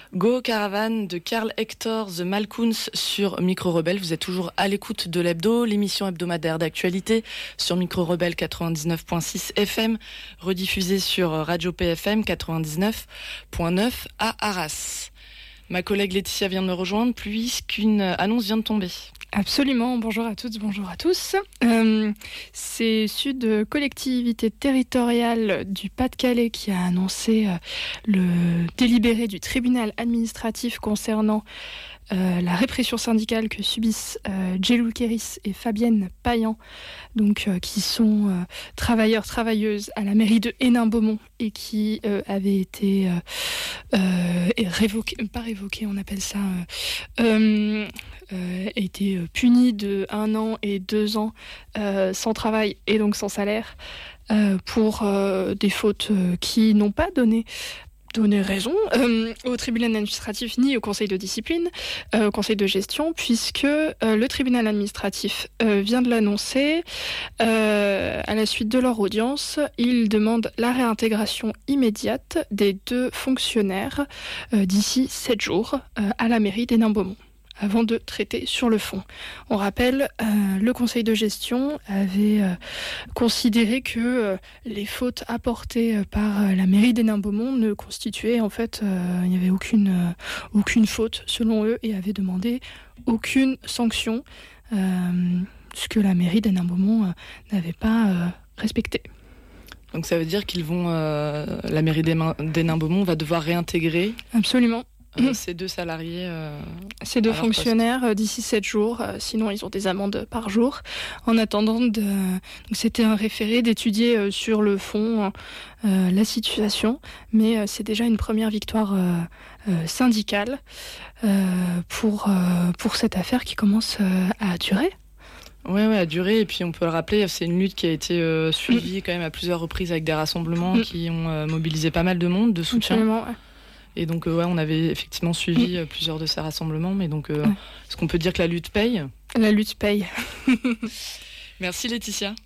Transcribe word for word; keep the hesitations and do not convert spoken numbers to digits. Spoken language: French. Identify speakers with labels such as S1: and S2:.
S1: Go Caravane de Karl Hector The Malcoons sur Micro Rebelle. Vous êtes toujours à l'écoute de l'Hebdo, l'émission hebdomadaire d'actualité sur Micro Rebelle quatre-vingt-dix-neuf virgule six F M, rediffusée sur Radio P F M quatre-vingt-dix-neuf virgule neuf à Arras. Ma collègue Laetitia vient de me rejoindre puisqu'une annonce vient de tomber.
S2: Absolument, bonjour à toutes, bonjour à tous. Euh, c'est Sud Collectivité Territoriale du Pas-de-Calais qui a annoncé euh, le délibéré du tribunal administratif concernant euh, la répression syndicale que subissent euh, Djelou Kéris et Fabienne Payan, donc, euh, qui sont euh, travailleurs, travailleuses à la mairie de Hénin-Beaumont et qui euh, avaient été euh, euh, révoqués, pas révoqués, on appelle ça... Euh, euh, été punis de un an et deux ans euh, sans travail et donc sans salaire euh, pour euh, des fautes euh, qui n'ont pas donné donner raison euh, au tribunal administratif ni au conseil de discipline, euh, au conseil de gestion, puisque euh, le tribunal administratif euh, vient de l'annoncer. Euh, à la suite de leur audience, il demande la réintégration immédiate des deux fonctionnaires euh, d'ici sept jours euh, à la mairie d'Hénin-Beaumont, avant de traiter sur le fond. On rappelle, euh, le conseil de gestion avait euh, considéré que euh, les fautes apportées euh, par euh, la mairie d'Hénin-Beaumont ne constituaient, en fait, euh, il n'y avait aucune, euh, aucune faute selon eux et avait demandé aucune sanction, euh, ce que la mairie d'Hénin-Beaumont euh, n'avait pas euh, respecté.
S1: Donc ça veut dire qu'ils vont, euh, la mairie d'Hénin-Beaumont va devoir réintégrer.
S2: Absolument.
S1: Euh, ces deux salariés. Euh,
S2: ces deux fonctionnaires euh, d'ici sept jours, euh, sinon ils ont des amendes par jour. En attendant, de, donc c'était un référé d'étudier euh, sur le fond euh, la situation, mais euh, c'est déjà une première victoire euh, euh, syndicale euh, pour, euh, pour cette affaire qui commence euh, à durer.
S1: Oui, ouais, à durer. Et puis on peut le rappeler, c'est une lutte qui a été euh, suivie mmh. quand même à plusieurs reprises avec des rassemblements mmh. qui ont euh, mobilisé pas mal de monde, de soutien.
S2: Absolument, ouais.
S1: Et donc, euh, ouais, on avait effectivement suivi euh, plusieurs de ces rassemblements. Mais donc, euh, ouais. Est-ce qu'on peut dire que la lutte paye ?
S2: La lutte paye.
S1: Merci Laetitia.